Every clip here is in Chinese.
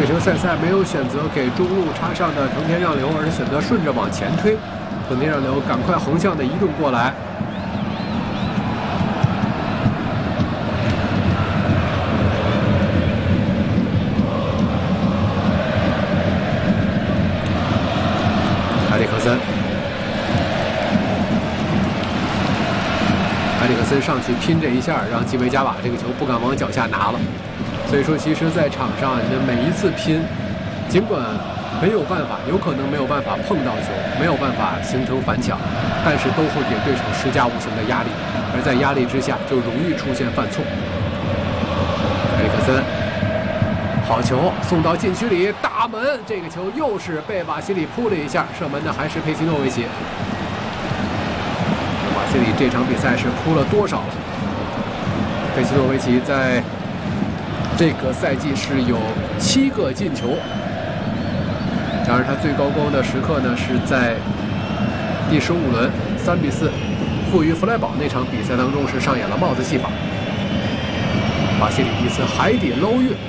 球塞塞没有选择给中路插上的藤田让流，而是选择顺着往前推。藤田让流赶快横向的移动过来。埃里克森。 埃里克森上去拼这一下，让基维加把这个球不敢往脚下拿了。所以说，其实，在场上你的每一次拼，尽管没有办法，有可能没有办法碰到球，没有办法形成反抢，但是都会给对手施加无形的压力，而在压力之下，就容易出现犯错。埃里克森，好球送到禁区里，大门，这个球又是被瓦西里扑了一下，射门的还是佩奇诺维奇。 瓦西里这场比赛是扑了多少了？佩奇诺维奇在这个赛季是有7个进球，然而他最高光的时刻呢是在第15轮3比4负于弗莱堡那场比赛当中，是上演了帽子戏法。瓦西里一次海底捞月，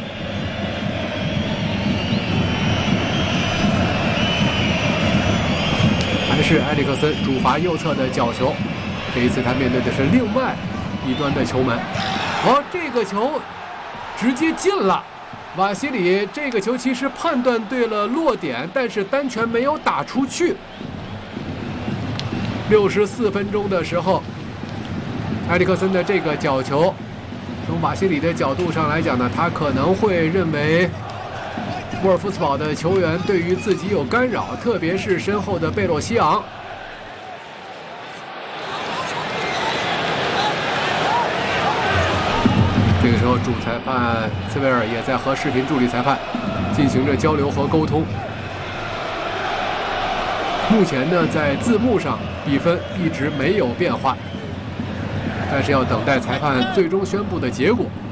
还是埃里克森主罚右侧的角球。 这一次他面对的是另外一端的球门，这个球直接进了。瓦西里这个球其实判断对了落点，但是单拳没有打出去。64分钟的时候，埃里克森的这个角球，从瓦西里的角度上来讲呢，他可能会认为沃尔夫斯堡的球员对于自己有干扰，特别是身后的贝洛西昂。 这个时候，主裁判茨维尔也在和视频助理裁判进行着交流和沟通。目前呢，在字幕上比分一直没有变化，但是要等待裁判最终宣布的结果。